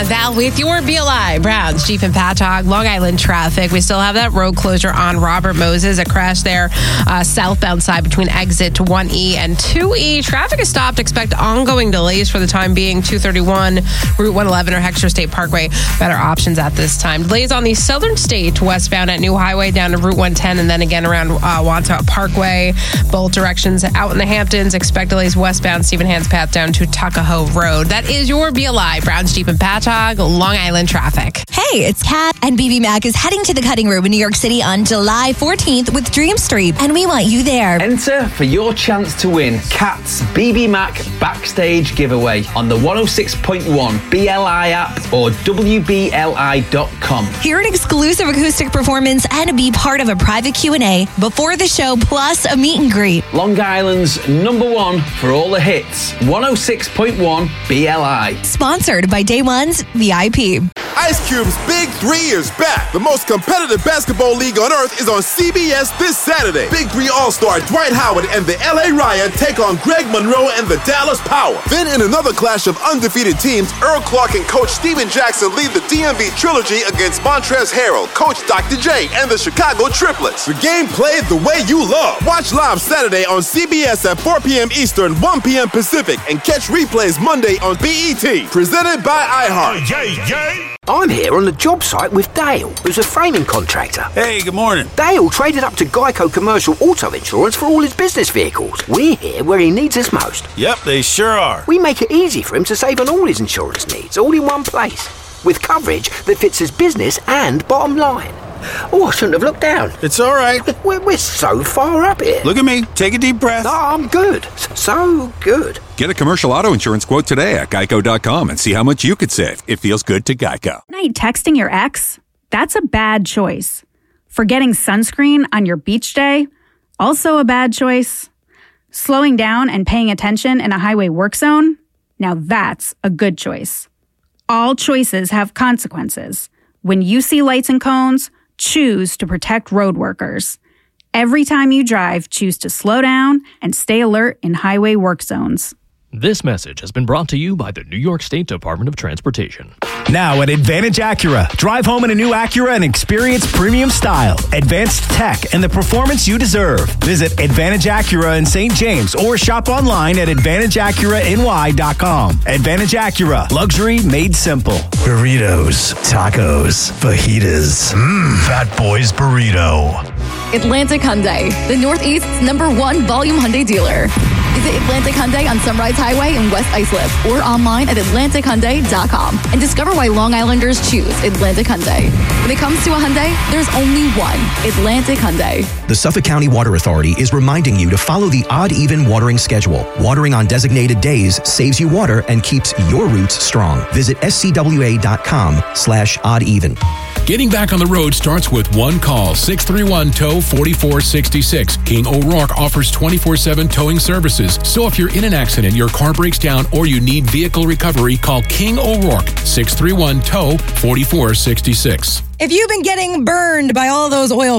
Val with your BLI Browns Jeep and Patchogue Long Island traffic. We still have that road closure on Robert Moses. A crash there southbound side between exit 1E and 2E. Traffic is stopped. Expect ongoing delays for the time being. 231, Route 111 or Hexter State Parkway. Better options at this time. Delays on the Southern State westbound at New Highway down to Route 110 and then again around Wantagh Parkway. Both directions out in the Hamptons. Expect delays westbound Stephen Hans Path down to Tuckahoe Road. That is your BLI Browns Jeep and Patchogue Long Island traffic. Hey, it's Kat, and BB Mac is heading to the Cutting Room in New York City on July 14th with Dream Street, and we want you there. Enter for your chance to win Kat's BB Mac Backstage Giveaway on the 106.1 BLI app or WBLI.com. Hear an exclusive acoustic performance and be part of a private Q&A before the show, plus a meet and greet. Long Island's #1 for all the hits, 106.1 BLI. Sponsored by Day One's VIP. Ice Cube's Big 3 is back. The most competitive basketball league on earth is on CBS this Saturday. Big 3 All-Star Dwight Howard and the LA Riot take on Greg Monroe and the Dallas Power. Then in another clash of undefeated teams, Earl Clark and Coach Steven Jackson lead the DMV Trilogy against Montrezl Harrell, Coach Dr. J, and the Chicago Triplets. The game played the way you love. Watch live Saturday on CBS at 4 p.m. Eastern, 1 p.m. Pacific, and catch replays Monday on BET. Presented by iHeart. I'm here on the job site with Dale, who's a framing contractor. Hey, good morning. Dale traded up to Geico Commercial Auto Insurance for all his business vehicles. We're here where he needs us most. Yep, they sure are. We make it easy for him to save on all his insurance needs, all in one place, with coverage that fits his business and bottom line. Oh, I shouldn't have looked down. It's all right. We're so far up here. Look at me. Take a deep breath. No, I'm good. So good. Get a commercial auto insurance quote today at geico.com and see how much you could save. It feels good to Geico. Night texting your ex? That's a bad choice. Forgetting sunscreen on your beach day? Also a bad choice. Slowing down and paying attention in a highway work zone? Now that's a good choice. All choices have consequences. When you see lights and cones, choose to protect road workers. Every time you drive, choose to slow down and stay alert in highway work zones. This message has been brought to you by the New York State Department of Transportation. Now at Advantage Acura. Drive home in a new Acura and experience premium style, advanced tech, and the performance you deserve. Visit Advantage Acura in St. James or shop online at AdvantageAcuraNY.com. Advantage Acura. Luxury made simple. Burritos, tacos, fajitas. Fat Boy's Burrito. Atlantic Hyundai, the Northeast's #1 volume Hyundai dealer. Visit Atlantic Hyundai on Sunrise Highway in West Islip or online at AtlanticHyundai.com and discover why Long Islanders choose Atlantic Hyundai. When it comes to a Hyundai, there's only one, Atlantic Hyundai. The Suffolk County Water Authority is reminding you to follow the odd-even watering schedule. Watering on designated days saves you water and keeps your roots strong. Visit scwa.com/oddeven. Getting back on the road starts with one call, 631-TOW-4466. King O'Rourke offers 24/7 towing services. So if you're in an accident, your car breaks down, or you need vehicle recovery, call King O'Rourke, 631-TOW-4466. If you've been getting burned by all those oil